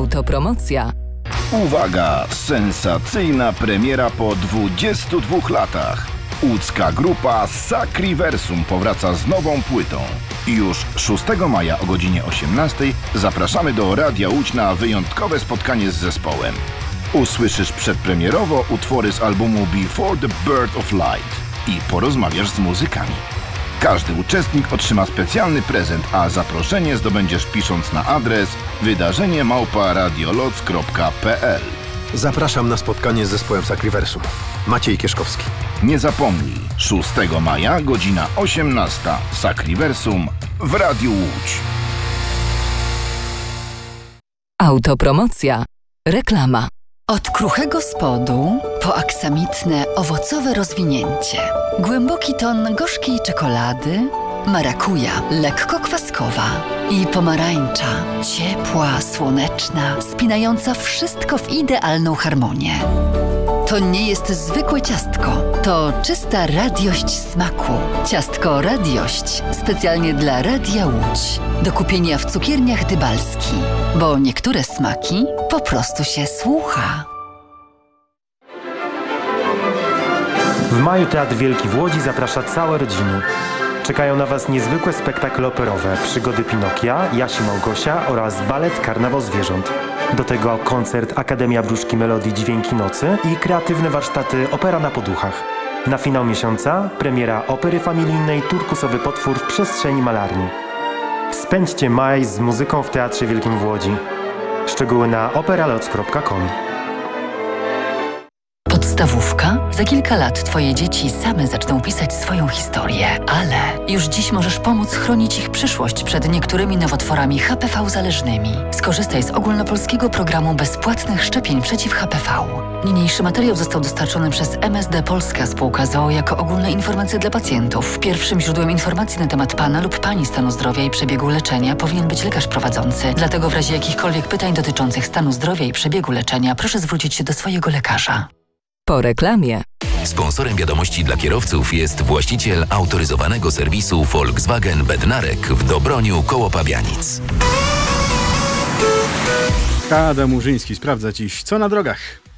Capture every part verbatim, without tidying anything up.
Autopromocja. Uwaga! Sensacyjna premiera po dwudziestu dwóch latach. Łódzka grupa Sacriversum powraca z nową płytą. I już szóstego maja o godzinie osiemnastej zapraszamy do Radia Łódź na wyjątkowe spotkanie z zespołem. Usłyszysz przedpremierowo utwory z albumu Before the Birth of Light i porozmawiasz z muzykami. Każdy uczestnik otrzyma specjalny prezent, a zaproszenie zdobędziesz pisząc na adres wydarzenie małpa radioloc kropka p l. Zapraszam na spotkanie z zespołem Sacriversum. Maciej Kieszkowski. Nie zapomnij, szóstego maja, godzina osiemnasta. Sacriversum w Radiu Łódź. Autopromocja. Reklama. Od kruchego spodu po aksamitne, owocowe rozwinięcie. Głęboki ton gorzkiej czekolady, marakuja, lekko kwaskowa i pomarańcza, ciepła, słoneczna, spinająca wszystko w idealną harmonię. To nie jest zwykłe ciastko, to czysta radiość smaku. Ciastko Radiość specjalnie dla Radia Łódź. Do kupienia w cukierniach Dybalski, bo niektóre smaki po prostu się słucha. W maju Teatr Wielki w Łodzi zaprasza całe rodziny. Czekają na Was niezwykłe spektakle operowe, przygody Pinokia, Jasi Małgosia oraz balet Karnawał Zwierząt. Do tego koncert Akademia Wróżki Melodii Dźwięki Nocy i kreatywne warsztaty Opera na poduchach. Na finał miesiąca premiera opery familijnej Turkusowy potwór w przestrzeni malarni. Spędźcie maj z muzyką w Teatrze Wielkim w Łodzi. Szczegóły na operaloc kropka com. Podstawówka? Za kilka lat Twoje dzieci same zaczną pisać swoją historię, ale już dziś możesz pomóc chronić ich przyszłość przed niektórymi nowotworami H P V zależnymi. Skorzystaj z ogólnopolskiego programu bezpłatnych szczepień przeciw H P V. Niniejszy materiał został dostarczony przez M S D Polska Spółka z o o jako ogólne informacje dla pacjentów. Pierwszym źródłem informacji na temat Pana lub Pani stanu zdrowia i przebiegu leczenia powinien być lekarz prowadzący. Dlatego w razie jakichkolwiek pytań dotyczących stanu zdrowia i przebiegu leczenia proszę zwrócić się do swojego lekarza. Po reklamie. Sponsorem wiadomości dla kierowców jest właściciel autoryzowanego serwisu Volkswagen Bednarek w Dobroniu koło Pabianic. Adam Murzyński sprawdza dziś, co na drogach.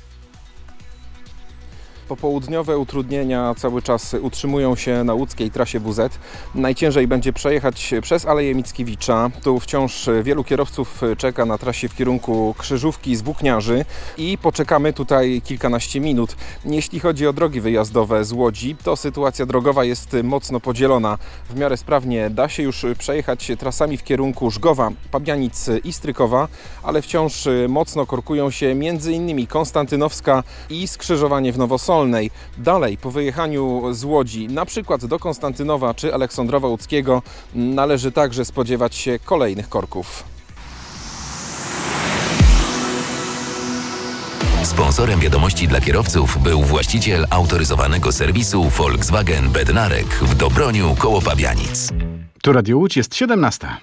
Popołudniowe utrudnienia cały czas utrzymują się na łódzkiej trasie W Z. Najciężej będzie przejechać przez Aleję Mickiewicza. Tu wciąż wielu kierowców czeka na trasie w kierunku Krzyżówki z Włókniarzy i poczekamy tutaj kilkanaście minut. Jeśli chodzi o drogi wyjazdowe z Łodzi, to sytuacja drogowa jest mocno podzielona. W miarę sprawnie da się już przejechać trasami w kierunku Żgowa, Pabianic i Strykowa, ale wciąż mocno korkują się między innymi Konstantynowska i skrzyżowanie w Nowosolnej. Dalej, po wyjechaniu z Łodzi, na przykład do Konstantynowa czy Aleksandrowa Łódzkiego, należy także spodziewać się kolejnych korków. Sponsorem wiadomości dla kierowców był właściciel autoryzowanego serwisu Volkswagen Bednarek w Dobroniu koło Pabianic. Tu Radio Łódź, jest siedemnasta.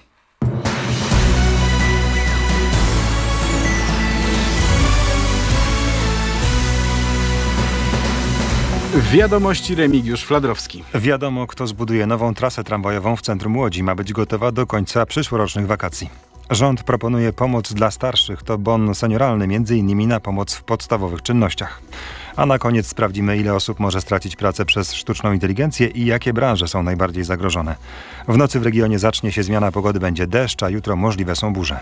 Wiadomości Remigiusz Fladrowski. Wiadomo, kto zbuduje nową trasę tramwajową w centrum Łodzi. Ma być gotowa do końca przyszłorocznych wakacji. Rząd proponuje pomoc dla starszych. To bon senioralny, między innymi na pomoc w podstawowych czynnościach. A na koniec sprawdzimy, ile osób może stracić pracę przez sztuczną inteligencję i jakie branże są najbardziej zagrożone. W nocy w regionie zacznie się zmiana pogody, będzie deszcz, a jutro możliwe są burze.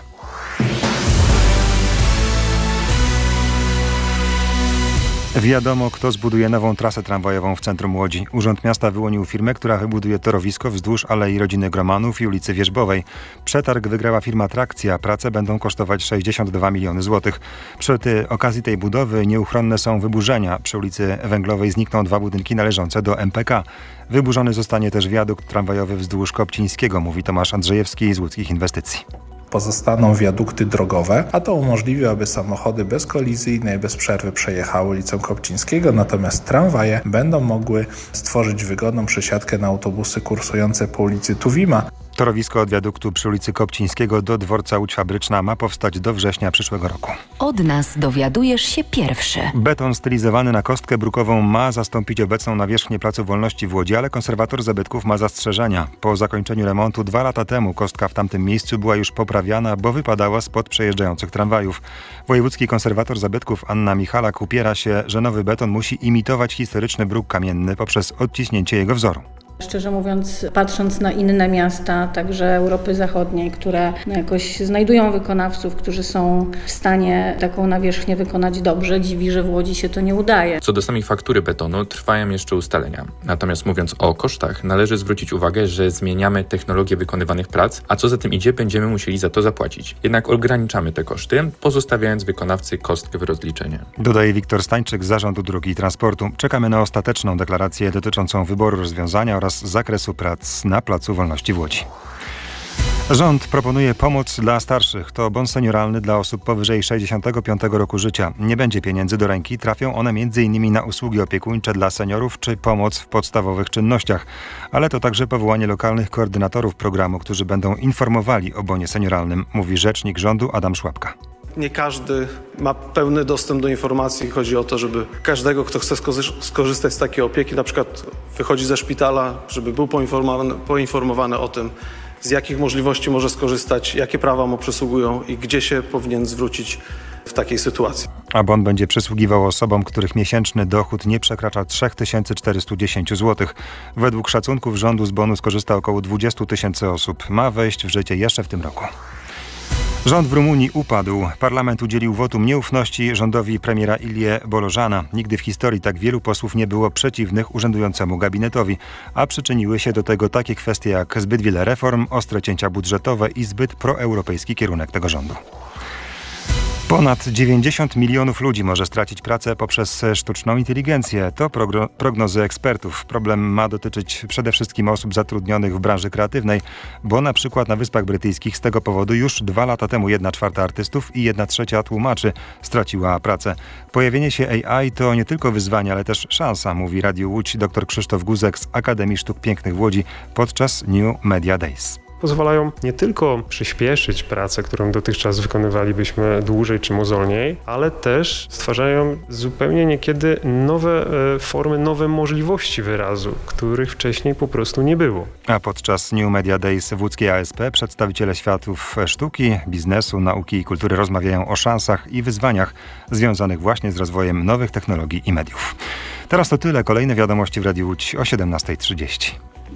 Wiadomo, kto zbuduje nową trasę tramwajową w centrum Łodzi. Urząd Miasta wyłonił firmę, która wybuduje torowisko wzdłuż Alei Rodziny Gromanów i ulicy Wierzbowej. Przetarg wygrała firma Trakcja. Prace będą kosztować sześćdziesiąt dwa miliony złotych. Przy okazji tej budowy nieuchronne są wyburzenia. Przy ulicy Węglowej znikną dwa budynki należące do M P K. Wyburzony zostanie też wiadukt tramwajowy wzdłuż Kopcińskiego, mówi Tomasz Andrzejewski z Łódzkich Inwestycji. Pozostaną wiadukty drogowe, a to umożliwi, aby samochody bezkolizyjne i bez przerwy przejechały ulicą Kopcińskiego, natomiast tramwaje będą mogły stworzyć wygodną przesiadkę na autobusy kursujące po ulicy Tuwima. Torowisko od wiaduktu przy ulicy Kopcińskiego do dworca Łódź Fabryczna ma powstać do września przyszłego roku. Od nas dowiadujesz się pierwszy. Beton stylizowany na kostkę brukową ma zastąpić obecną nawierzchnię Placu Wolności w Łodzi, ale konserwator zabytków ma zastrzeżenia. Po zakończeniu remontu dwa lata temu kostka w tamtym miejscu była już poprawiana, bo wypadała spod przejeżdżających tramwajów. Wojewódzki konserwator zabytków Anna Michalak upiera się, że nowy beton musi imitować historyczny bruk kamienny poprzez odciśnięcie jego wzoru. Szczerze mówiąc, patrząc na inne miasta, także Europy Zachodniej, które jakoś znajdują wykonawców, którzy są w stanie taką nawierzchnię wykonać dobrze, dziwi, że w Łodzi się to nie udaje. Co do samej faktury betonu, trwają jeszcze ustalenia. Natomiast mówiąc o kosztach, należy zwrócić uwagę, że zmieniamy technologię wykonywanych prac, a co za tym idzie, będziemy musieli za to zapłacić. Jednak ograniczamy te koszty, pozostawiając wykonawcy kostkę w rozliczeniu. Dodaje Wiktor Stańczyk z Zarządu Dróg i Transportu. Czekamy na ostateczną deklarację dotyczącą wyboru rozwiązania oraz z zakresu prac na Placu Wolności w Łodzi. Rząd proponuje pomoc dla starszych. To bon senioralny dla osób powyżej sześćdziesiątego piątego roku życia. Nie będzie pieniędzy do ręki. Trafią one między innymi na usługi opiekuńcze dla seniorów czy pomoc w podstawowych czynnościach. Ale to także powołanie lokalnych koordynatorów programu, którzy będą informowali o bonie senioralnym, mówi rzecznik rządu Adam Szłapka. Nie każdy ma pełny dostęp do informacji. Chodzi o to, żeby każdego, kto chce skorzystać z takiej opieki, na przykład wychodzi ze szpitala, żeby był poinformowany, poinformowany o tym, z jakich możliwości może skorzystać, jakie prawa mu przysługują i gdzie się powinien zwrócić w takiej sytuacji. A bon będzie przysługiwał osobom, których miesięczny dochód nie przekracza trzy tysiące czterysta dziesięć złotych. Według szacunków rządu z bonu skorzysta około dwadzieścia tysięcy osób. Ma wejść w życie jeszcze w tym roku. Rząd w Rumunii upadł. Parlament udzielił wotum nieufności rządowi premiera Ilie Bolożana. Nigdy w historii tak wielu posłów nie było przeciwnych urzędującemu gabinetowi, a przyczyniły się do tego takie kwestie jak zbyt wiele reform, ostre cięcia budżetowe i zbyt proeuropejski kierunek tego rządu. Ponad dziewięćdziesiąt milionów ludzi może stracić pracę poprzez sztuczną inteligencję. To progro- prognozy ekspertów. Problem ma dotyczyć przede wszystkim osób zatrudnionych w branży kreatywnej, bo na przykład na Wyspach Brytyjskich z tego powodu już dwa lata temu jedna czwarta artystów i jedna trzecia tłumaczy straciła pracę. Pojawienie się A I to nie tylko wyzwanie, ale też szansa, mówi Radiu Łódź dr Krzysztof Guzek z Akademii Sztuk Pięknych w Łodzi podczas New Media Days. Pozwalają nie tylko przyspieszyć pracę, którą dotychczas wykonywalibyśmy dłużej czy mozolniej, ale też stwarzają zupełnie niekiedy nowe e, formy, nowe możliwości wyrazu, których wcześniej po prostu nie było. A podczas New Media Days w łódzkiej A S P przedstawiciele światów sztuki, biznesu, nauki i kultury rozmawiają o szansach i wyzwaniach związanych właśnie z rozwojem nowych technologii i mediów. Teraz to tyle. Kolejne wiadomości w Radiu Łódź o siedemnasta trzydzieści.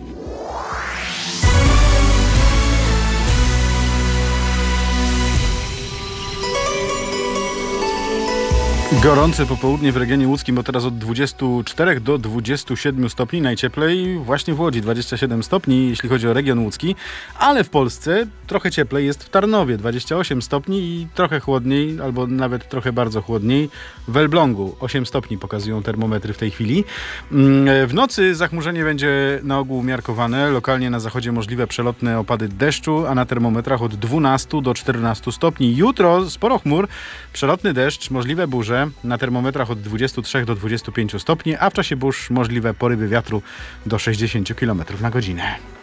Gorące popołudnie w regionie łódzkim, bo teraz od dwudziestu czterech do dwudziestu siedmiu stopni, najcieplej właśnie w Łodzi, dwadzieścia siedem stopni, jeśli chodzi o region łódzki, ale w Polsce trochę cieplej jest w Tarnowie, dwadzieścia osiem stopni i trochę chłodniej, albo nawet trochę bardzo chłodniej w Elblągu, osiem stopni pokazują termometry w tej chwili. W nocy zachmurzenie będzie na ogół umiarkowane, lokalnie na zachodzie możliwe przelotne opady deszczu, a na termometrach od dwunastu do czternastu stopni. Jutro sporo chmur, przelotny deszcz, możliwe burze, na termometrach od dwudziestu trzech do dwudziestu pięciu stopni, a w czasie burz możliwe porywy wiatru do sześćdziesięciu kilometrów na godzinę.